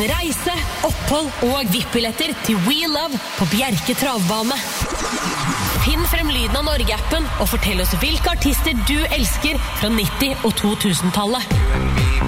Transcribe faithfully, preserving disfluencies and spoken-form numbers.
reise, opphold og V I P-billetter til We Love på Bjerke Travbane. Finn frem lyden av Norge-appen og fortell oss hvilke artister du elsker fra nitti- og to tusen-tallet.